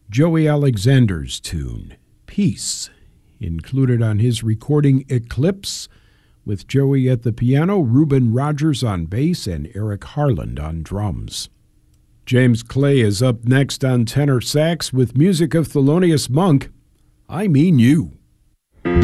Joey Alexander's tune, Peace, included on his recording Eclipse, with Joey at the piano, Reuben Rogers on bass, and Eric Harland on drums. James Clay is up next on tenor sax with music of Thelonious Monk, I Mean You.